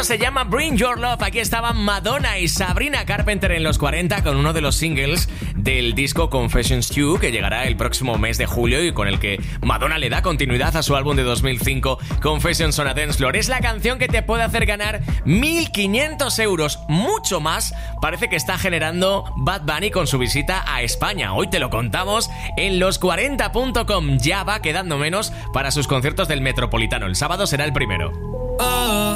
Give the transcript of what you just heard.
Esto se llama Bring Your Love. Aquí estaban Madonna y Sabrina Carpenter en los 40 con uno de los singles del disco Confessions 2, que llegará el próximo mes de julio y con el que Madonna le da continuidad a su álbum de 2005, Confessions on a Dance Floor. Es la canción que te puede hacer ganar 1.500 euros. Mucho más parece que está generando Bad Bunny con su visita a España. Hoy te lo contamos en los40.com. Ya va quedando menos para sus conciertos del Metropolitano. El sábado será el primero.